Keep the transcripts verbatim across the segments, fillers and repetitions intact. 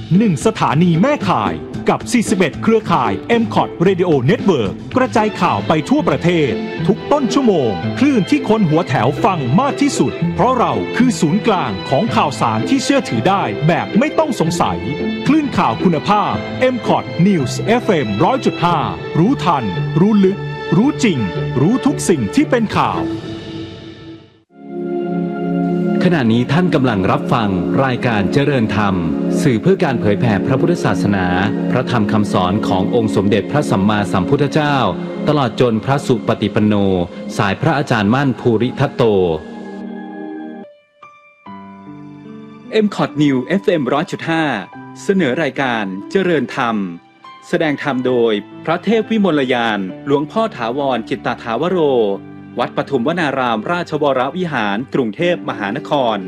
หนึ่งสถานีแม่ข่ายกับสี่สิบเอ็ดเครือข่าย เอ็ม คอท Radio Network กระจายข่าวไปทั่วประเทศทุกต้นชั่วโมงคลื่นที่คนหัวแถวฟังมากที่สุดเพราะเราคือศูนย์กลางของข่าวสารที่เชื่อถือได้แบบไม่ต้องสงสัยคลื่นข่าวคุณภาพ เอ็ม คอท News เอฟ เอ็ม หนึ่งร้อยจุดห้า รู้ทันรู้ลึกรู้จริงรู้ทุกสิ่งที่เป็นข่าวขณะนี้ท่านกำลังรับฟังรายการเจริญธรรมสื่อเพื่อการเผยแผ่พระพุทธศาสนาพระธรรมคำสอนขององค์สมเด็จพระสัมมาสัมพุทธเจ้าตลอดจนพระสุปฏิปันโนสายพระอาจารย์มั่นภูริทัตโต เอ็ม คอท New เอฟ เอ็ม หนึ่งร้อยจุดห้า เสนอรายการเจริญธรรมแสดงธรรมโดยพระเทพวิมลยานหลวงพ่อถาวรจิตตถาวโรวัดปทุมวนารามราชวรวิหารกรุงเทพมหานคร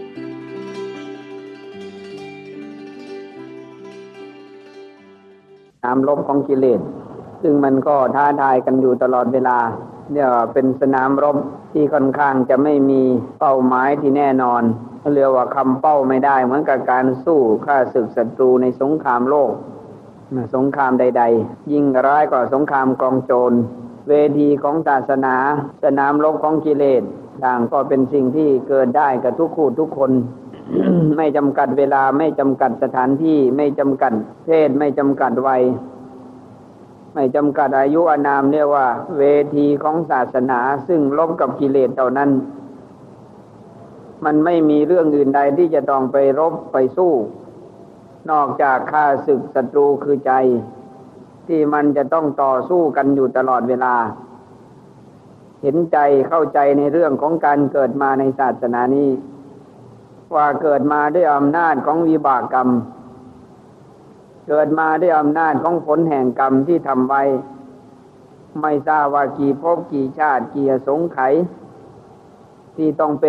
น้ำลบของกิเลสซึ่งมันก็ท้าทายกันอยู่ตลอดเวลาเนี่ยเป็นสนามรบที่ค่อนข้างจะไม่มีเป้าหมายที่แน่นอนเรียกว่าคำเป้าไม่ได้เหมือนกับการสู้ฆ่าศึกศัตรูในสงครามโลกสงครามใดๆยิ่งร้ายกว่าสงครามกองโจรเวทีของศาสนาสนามรบของกิเลสต่างก็เป็นสิ่งที่เกิดได้กับทุกคู่ทุกคน ไม่จำกัดเวลาไม่จำกัดสถานที่ไม่จำกัดเพศไม่จำกัดวัยไม่จำกัดอายุอานามเรียกว่าเวทีของศาสนาซึ่งรบกับกิเลสเท่านั้นมันไม่มีเรื่องอื่นใดที่จะต้องไปรบไปสู้นอกจากฆ่าศึกศัตรูคือใจที่มันจะต้องต่อสู้กันอยู่ตลอดเวลาเห็นใจเข้าใจในเรื่องของการเกิดมาในศาสนานี้ว่าเกิดมาด้วยอำนาจของวิบากกรรมเกิดมาด้วยอำนาจของผลแห่งกรรมที่ทำไว้ไม่ทราบว่ากี่ภพกี่ชาติกี่อสงไขยที่ต้องเป็น